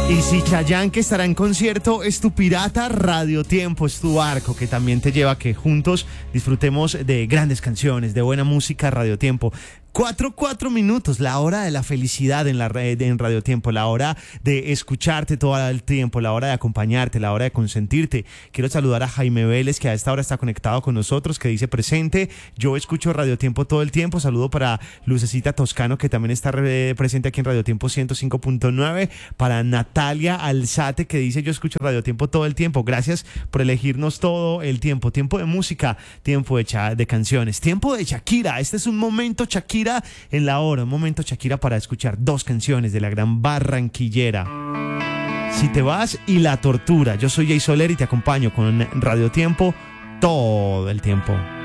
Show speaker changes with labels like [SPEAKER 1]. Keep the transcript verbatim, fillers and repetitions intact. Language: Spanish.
[SPEAKER 1] Y si Chayanne, que estará en concierto, es tu pirata, Radio Tiempo es tu barco, que también te lleva a que juntos disfrutemos de grandes canciones, de buena música. Radio Tiempo. Cuatro, cuatro minutos, la hora de la felicidad en la red, en Radio Tiempo, la hora de escucharte todo el tiempo, la hora de acompañarte, la hora de consentirte. Quiero saludar a Jaime Vélez, que a esta hora está conectado con nosotros, que dice presente. Yo escucho Radio Tiempo todo el tiempo. Saludo para Lucecita Toscano, que también está re- presente aquí en Radio Tiempo ciento cinco punto nueve. Para Natalia Alzate, que dice yo escucho Radio Tiempo todo el tiempo. Gracias por elegirnos todo el tiempo. Tiempo de música, tiempo de, cha- de canciones, tiempo de Shakira. Este es un momento Shakira en la hora, un momento Shakira para escuchar dos canciones de la gran barranquillera. Si te vas y La Tortura. Yo soy Jay Soler y te acompaño con Radio Tiempo todo el tiempo.